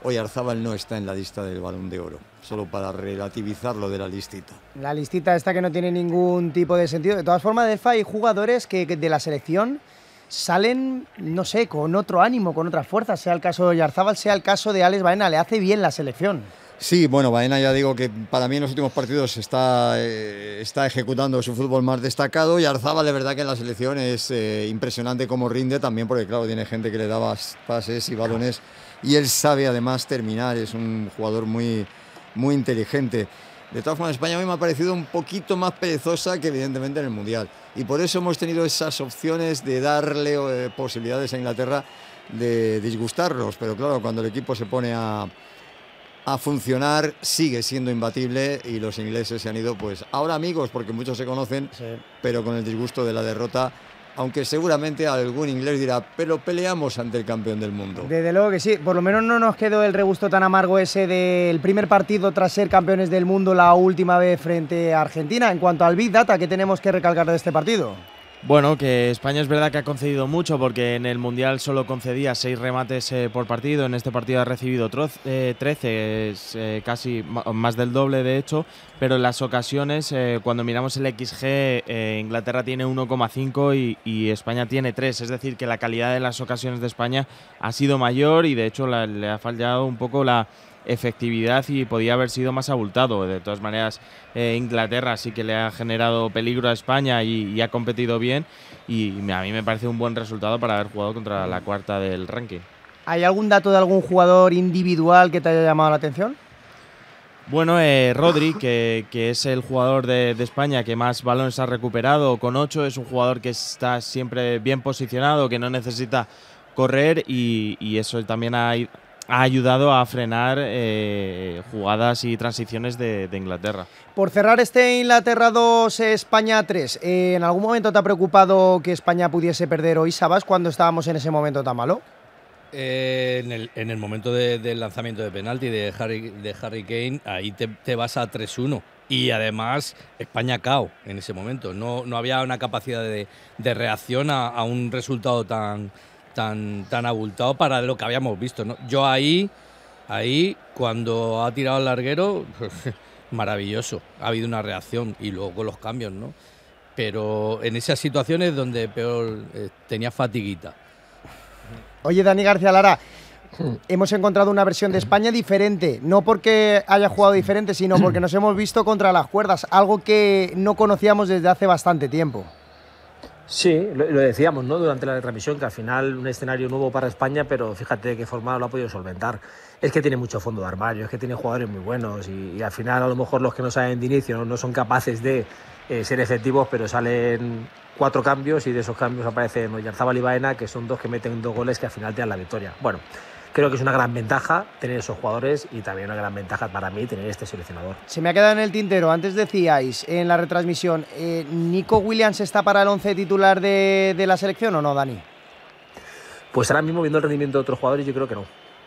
Oyarzábal no está en la lista del Balón de Oro, solo para relativizar lo de la listita. La listita esta que no tiene ningún tipo de sentido. De todas formas, Delfa, hay jugadores que de la selección salen, no sé, con otro ánimo, con otras fuerzas, sea el caso de Oyarzábal, sea el caso de Alex Baena, le hace bien la selección. Sí, bueno, Baena ya digo que para mí en los últimos partidos está ejecutando su fútbol más destacado, y Oyarzábal de verdad que en la selección es impresionante cómo rinde también, porque claro, tiene gente que le da pases y balones y él sabe además terminar, es un jugador muy, muy inteligente. De todas formas, España a mí me ha parecido un poquito más perezosa que evidentemente en el Mundial, y por eso hemos tenido esas opciones de darle posibilidades a Inglaterra de disgustarlos, pero claro, cuando el equipo se pone a funcionar sigue siendo imbatible, y los ingleses se han ido pues ahora amigos porque muchos se conocen, sí, pero con el disgusto de la derrota, aunque seguramente algún inglés dirá, pero peleamos ante el campeón del mundo. Desde luego que sí, por lo menos no nos quedó el regusto tan amargo ese del primer partido tras ser campeones del mundo la última vez frente a Argentina. En cuanto al Big Data, ¿qué tenemos que recalcar de este partido? Bueno, que España es verdad que ha concedido mucho, porque en el Mundial solo concedía 6 remates por partido. En este partido ha recibido 13, casi más del doble de hecho, pero en las ocasiones, cuando miramos el XG, Inglaterra tiene 1,5 y España tiene 3, es decir que la calidad de las ocasiones de España ha sido mayor, y de hecho le ha fallado un poco la efectividad y podía haber sido más abultado. De todas maneras, Inglaterra sí que le ha generado peligro a España y ha competido bien, y a mí me parece un buen resultado para haber jugado contra la cuarta del ranking. ¿Hay algún dato de algún jugador individual que te haya llamado la atención? Bueno, Rodri, que es el jugador de España que más balones ha recuperado, con 8, es un jugador que está siempre bien posicionado, que no necesita correr, y eso también ha ayudado a frenar jugadas y transiciones de Inglaterra. Por cerrar este Inglaterra 2, España 3, ¿en algún momento te ha preocupado que España pudiese perder hoy, Sabas, cuando estábamos en ese momento tan malo? En el momento del lanzamiento de penalti de Harry Kane, ahí te vas a 3-1. Y además España cao en ese momento. No había una capacidad de reacción a un resultado tan abultado para lo que habíamos visto, ¿no? Yo ahí cuando ha tirado el larguero, maravilloso, ha habido una reacción, y luego con los cambios, ¿no? Pero en esas situaciones donde peor tenía fatiguita. Oye, Dani García Lara, hemos encontrado una versión de España diferente, no porque haya jugado diferente, sino porque nos hemos visto contra las cuerdas, algo que no conocíamos desde hace bastante tiempo. Sí, lo decíamos, ¿no?, durante la retransmisión, que al final un escenario nuevo para España, pero fíjate de qué forma lo ha podido solventar. Es que tiene mucho fondo de armario, es que tiene jugadores muy buenos, y al final a lo mejor los que no saben de inicio no son capaces de ser efectivos, pero salen 4 cambios, y de esos cambios aparecen Oyarzábal y Baena, que son 2 que meten 2 goles que al final te dan la victoria. Bueno, creo que es una gran ventaja tener esos jugadores, y también una gran ventaja para mí tener este seleccionador. Se me ha quedado en el tintero, antes decíais en la retransmisión, ¿Nico Williams está para el 11 titular de la selección o no, Dani? Pues ahora mismo, viendo el rendimiento de otros jugadores, yo creo que no.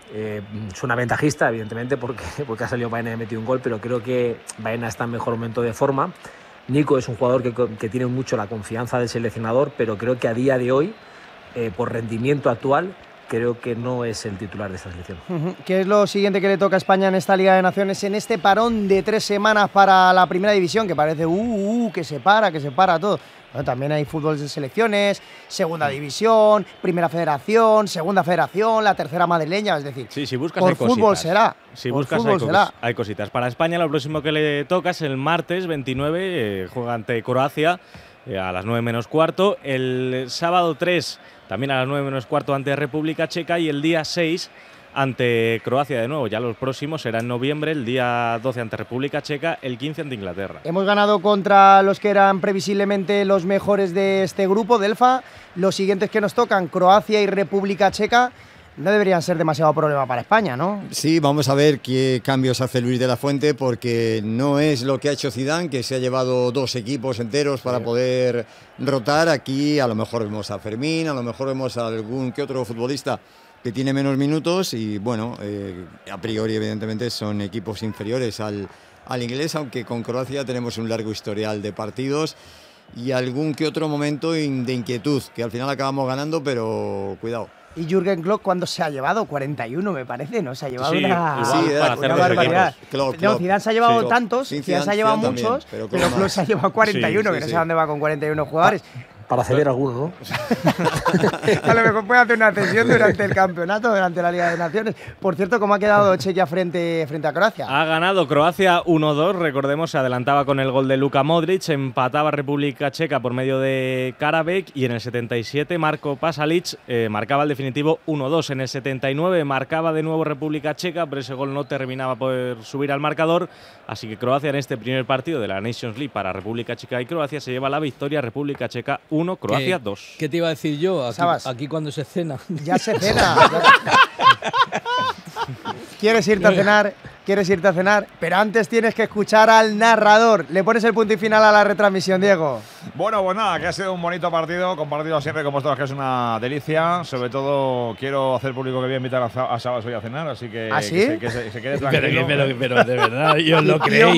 Es una ventajista, evidentemente, porque ha salido Baena y ha metido un gol, pero creo que Baena está en mejor momento de forma. Nico es un jugador que tiene mucho la confianza del seleccionador, pero creo que a día de hoy, por rendimiento actual, creo que no es el titular de esta selección. ¿Qué es lo siguiente que le toca a España en esta Liga de Naciones, en este parón de 3 semanas para la primera división, que parece que se para todo? Bueno, también hay fútbol de selecciones, segunda división, primera federación, segunda federación, la tercera madrileña, es decir, sí, si buscas por hay fútbol cositas. será. Si por buscas fútbol hay cositas. Para España lo próximo que le toca es el martes 29, juega ante Croacia a las 9 menos cuarto, el sábado 3 también a las 9 menos cuarto ante República Checa, y el día 6 ante Croacia de nuevo. Ya los próximos serán en noviembre, el día 12 ante República Checa, el 15 ante Inglaterra. Hemos ganado contra los que eran previsiblemente los mejores de este grupo, Delfa. Los siguientes que nos tocan, Croacia y República Checa, no deberían ser demasiado problema para España, ¿no? Sí, vamos a ver qué cambios hace Luis de la Fuente, porque no es lo que ha hecho Zidane, que se ha llevado 2 equipos enteros para poder rotar. Aquí a lo mejor vemos a Fermín, a lo mejor vemos a algún que otro futbolista que tiene menos minutos, y bueno, a priori evidentemente son equipos inferiores al inglés, aunque con Croacia tenemos un largo historial de partidos y algún que otro momento de inquietud, que al final acabamos ganando, pero cuidado. Y Jürgen Klopp, ¿cuándo se ha llevado? 41, me parece, ¿no? Se ha llevado una para hacer los barbaridad. equipos. No, Zidane se ha llevado tantos, Sí, Zidane se ha llevado Zidane muchos, también, pero Klopp se ha llevado 41, Sí, que no sí. sé a dónde va con 41 jugadores. Para ceder alguno, ¿no? A lo mejor puede hacer una cesión durante el campeonato, durante la Liga de Naciones. Por cierto, ¿cómo ha quedado Chequia frente a Croacia? Ha ganado Croacia 1-2, recordemos, se adelantaba con el gol de Luka Modric, empataba República Checa por medio de Karabek y en el 77 Marko Pasalic marcaba el definitivo 1-2. En el 79 marcaba de nuevo República Checa, pero ese gol no terminaba por subir al marcador, así que Croacia en este primer partido de la Nations League para República Checa y Croacia se lleva la victoria, República Checa 1, Croacia 2. ¿Qué te iba a decir yo? Sabas. Aquí cuando se cena. Ya se cena. ¿Quieres irte a cenar? ¿Quieres irte a cenar? Pero antes tienes que escuchar al narrador. Le pones el punto y final a la retransmisión, Diego. Bueno, pues nada, que ha sido un bonito partido, compartido siempre con vosotros, que es una delicia. Sobre todo, quiero hacer público que voy a invitar a Sabas hoy a cenar, así que, ¿Ah, sí? que se quede tranquilo. Pero de verdad, yo os lo creéis.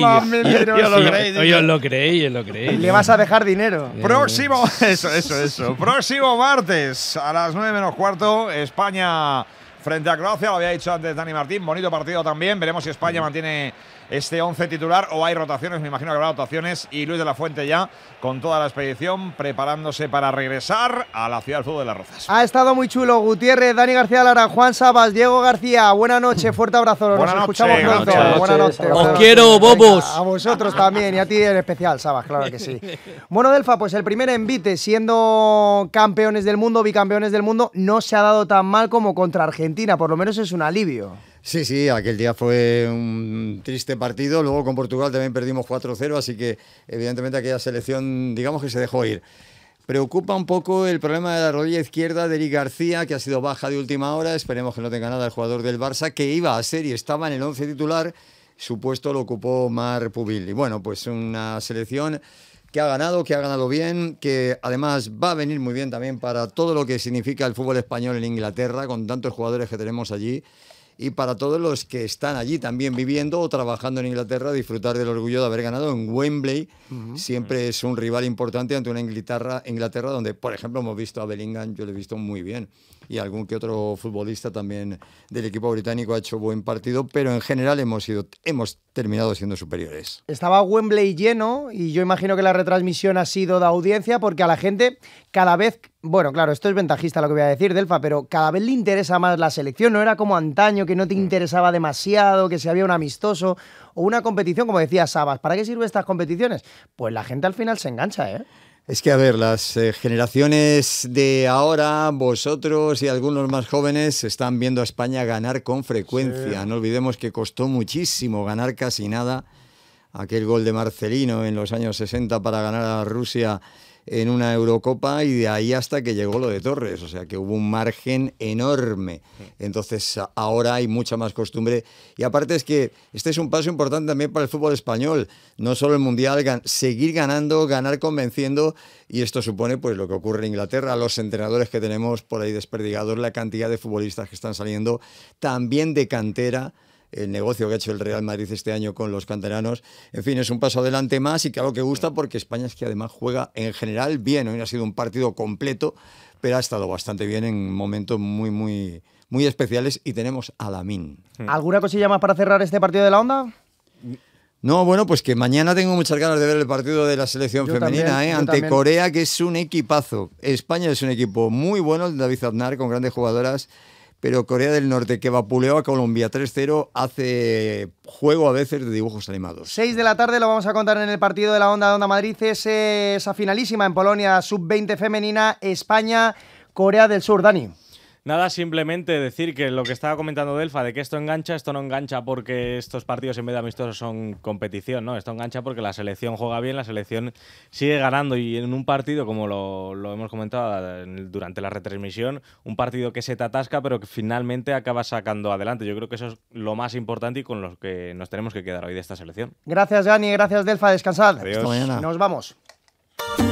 Yo os lo creéis. Le vas a dejar dinero. Próximo, eso. Próximo martes a las 9 menos cuarto, España frente a Croacia. Lo había dicho antes Dani Martín, bonito partido también. Veremos si España mantiene este 11 titular o hay rotaciones. Me imagino que habrá rotaciones. Y Luis de la Fuente ya con toda la expedición preparándose para regresar a la ciudad del fútbol de Las Rozas. Ha estado muy chulo. Gutiérrez, Dani García Lara, Juan Sabas, Diego García. Buena noche, fuerte abrazo. Nos Buena escuchamos noche, pronto. gracias. Buena noche. Os quiero, Venga, bobos. A vosotros también y a ti en especial, Sabas, claro que sí. Bueno, Delfa, pues el primer envite, siendo campeones del mundo, bicampeones del mundo, no se ha dado tan mal como contra Argentina. Por lo menos es un alivio. Sí, aquel día fue un triste partido. Luego con Portugal también perdimos 4-0, así que evidentemente aquella selección, digamos que se dejó ir. Preocupa un poco el problema de la rodilla izquierda de Eric García, que ha sido baja de última hora. Esperemos que no tenga nada el jugador del Barça, que iba a ser y estaba en el 11 titular. Su puesto lo ocupó Mar Pubil. Y bueno, pues una selección que ha ganado bien, que además va a venir muy bien también para todo lo que significa el fútbol español en Inglaterra, con tantos jugadores que tenemos allí. Y para todos los que están allí también viviendo o trabajando en Inglaterra, disfrutar del orgullo de haber ganado en Wembley. Siempre es un rival importante ante una Inglaterra donde, por ejemplo, hemos visto a Bellingham, yo lo he visto muy bien, y algún que otro futbolista también del equipo británico ha hecho buen partido, pero en general hemos terminado siendo superiores. Estaba Wembley lleno y yo imagino que la retransmisión ha sido de audiencia porque a la gente cada vez, bueno, claro, esto es ventajista lo que voy a decir, Delfa, pero cada vez le interesa más la selección. No era como antaño, que no te interesaba demasiado, que si había un amistoso o una competición, como decía Sabas. ¿Para qué sirven estas competiciones? Pues la gente al final se engancha, ¿eh? Es que, a ver, las generaciones de ahora, vosotros y algunos más jóvenes, están viendo a España ganar con frecuencia. Sí. No olvidemos que costó muchísimo ganar casi nada. Aquel gol de Marcelino en los años 60 para ganar a Rusia en una Eurocopa, y de ahí hasta que llegó lo de Torres, o sea que hubo un margen enorme. Entonces ahora hay mucha más costumbre, y aparte es que este es un paso importante también para el fútbol español, no solo el Mundial, seguir ganando, ganar convenciendo, y esto supone pues lo que ocurre en Inglaterra, los entrenadores que tenemos por ahí desperdigados, la cantidad de futbolistas que están saliendo, también de cantera, el negocio que ha hecho el Real Madrid este año con los canteranos. En fin, es un paso adelante más y claro que gusta porque España es que además juega en general bien. Hoy no ha sido un partido completo, pero ha estado bastante bien en momentos muy especiales, y tenemos a Lamine. ¿Alguna cosilla más para cerrar este partido de la Onda? No, bueno, pues que mañana tengo muchas ganas de ver el partido de la selección femenina, ante también. Corea, que es un equipazo. España es un equipo muy bueno, el David Aznar, con grandes jugadoras. Pero Corea del Norte, que vapuleó a Colombia 3-0, hace juego a veces de dibujos animados. 6 de la tarde lo vamos a contar en el partido de la Onda Madrid. Es esa finalísima en Polonia, sub-20 femenina, España, Corea del Sur. Dani. Nada, simplemente decir que lo que estaba comentando Delfa, de que esto no engancha porque estos partidos en vez de amistosos son competición, ¿no? Esto engancha porque la selección juega bien, la selección sigue ganando, y en un partido, como lo hemos comentado durante la retransmisión, un partido que se te atasca pero que finalmente acaba sacando adelante. Yo creo que eso es lo más importante y con lo que nos tenemos que quedar hoy de esta selección. Gracias, Dani, gracias, Delfa, descansad. Adiós. Hasta mañana. Nos vamos.